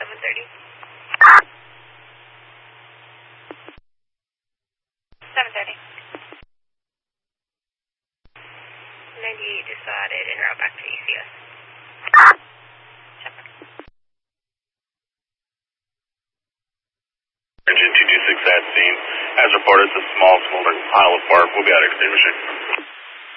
730. 730. 98 decided en route back to ECS. Check. Engine 226 at scene. As reported, it's a small smoldering pile of bark. We'll be out extinguishing.